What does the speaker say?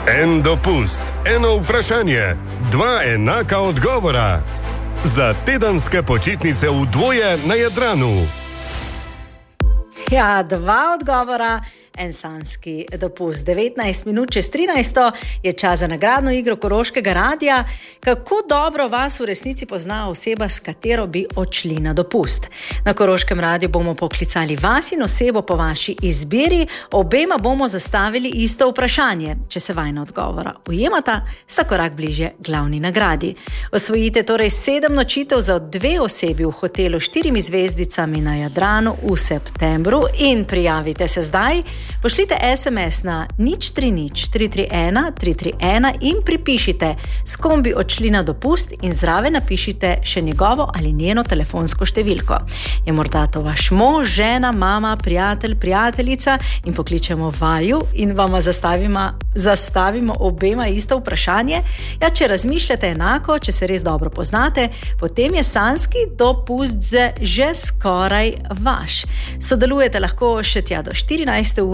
En dopust, eno vprašanje, dva enaka odgovora. Za tedenske počitnice v dvoje na Jadranu. Ja, dva odgovora, en sanski dopust. 19 minut čez 13 je čas za nagradno igro Koroškega radia. Kako dobro vas v resnici pozna oseba, s katero bi odšli na dopust? Na Koroškem radiju bomo poklicali vas in osebo po vaši izbiri. Obema bomo zastavili isto vprašanje. Če se vajna odgovora ujemata, sta korak bližje glavni nagradi. Osvojite torej 7 nočitev za 2 osebi v hotelu 4 zvezdicami na Jadranu v septembru in prijavite se zdaj. Pošljite SMS na 030 331 331 in pripišite, s kom bi odšli na dopust in zraven napišite še njegovo ali njeno telefonsko številko. Je morda to vaš mož, žena, mama, prijatelj, prijateljica in pokličemo vaju in vama zastavimo obema isto vprašanje. Ja, če razmišljate enako, če se res dobro poznate, potem je sanski dopust že skoraj vaš. Sodelujete lahko še tja do 14.